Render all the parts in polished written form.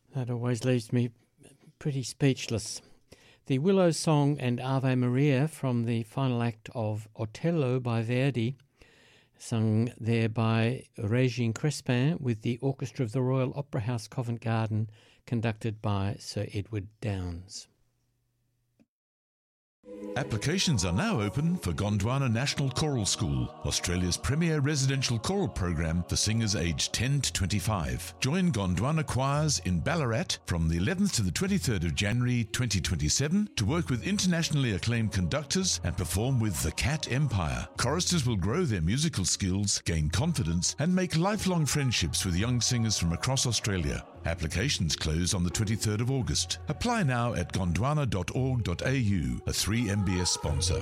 That always leaves me pretty speechless. The Willow Song and Ave Maria from the final act of Otello by Verdi, sung there by Régine Crespin with the Orchestra of the Royal Opera House Covent Garden, conducted by Sir Edward Downes. Applications are now open for Gondwana National Choral School, Australia's premier residential choral program for singers aged 10 to 25. Join Gondwana choirs in Ballarat from the 11th to the 23rd of January 2027 to work with internationally acclaimed conductors and perform with the Cat Empire. Choristers will grow their musical skills, gain confidence, and make lifelong friendships with young singers from across Australia. Applications close on the 23rd of August. Apply now at gondwana.org.au, a 3MBS sponsor.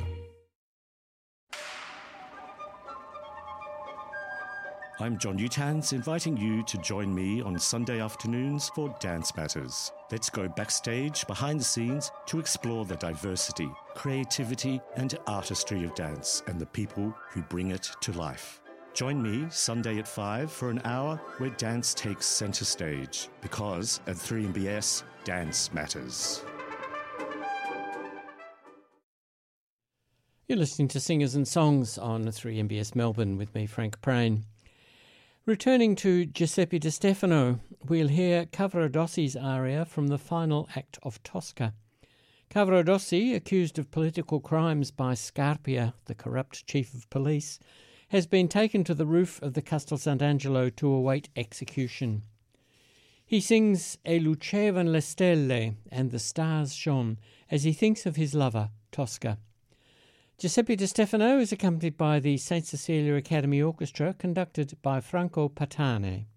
I'm John Utans, inviting you to join me on Sunday afternoons for Dance Matters. Let's go backstage, behind the scenes, to explore the diversity, creativity and artistry of dance and the people who bring it to life. Join me Sunday at 5 for an hour where dance takes centre stage, because at 3MBS, dance matters. You're listening to Singers and Songs on 3MBS Melbourne with me, Frank Prain. Returning to Giuseppe Di Stefano, we'll hear Cavaradossi's aria from the final act of Tosca. Cavaradossi, accused of political crimes by Scarpia, the corrupt chief of police, has been taken to the roof of the Castel Sant'Angelo to await execution. He sings E lucevan le stelle, and the stars shone, as he thinks of his lover, Tosca. Giuseppe Di Stefano is accompanied by the St. Cecilia Academy Orchestra, conducted by Franco Patane.